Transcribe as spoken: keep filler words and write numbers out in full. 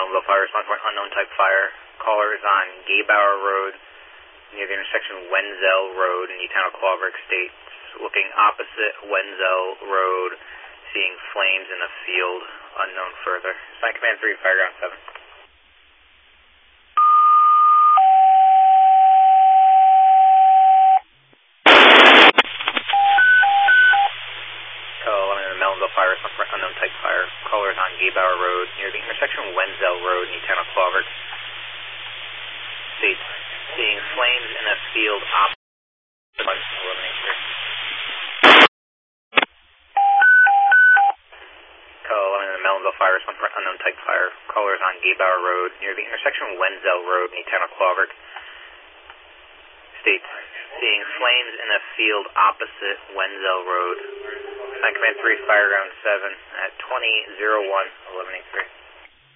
Melville Fire Response Point, unknown type fire. Caller is on Gaybauer Road, near the intersection Wenzel Road in Etano-Quavic Estates, looking opposite Wenzel Road, seeing flames in a field, unknown further. Sign Command three, Fire Ground seven. Melville Fire Response Point, unknown type fire. Caller is on Gaybauer Road, near the intersection Wenzel Road in Etano-Quavic Estates, seeing flames in a field opposite eleven eighty-three. Calling the Melville Fire Response Point, unknown type fire. Caller is on Gaybauer Road, near the intersection Wenzel Road in Etano-Quavic Estates, seeing flames in a field opposite Wenzel Road. Sign Command three, Fire Ground seven at twenty oh one, eleven eighty-three.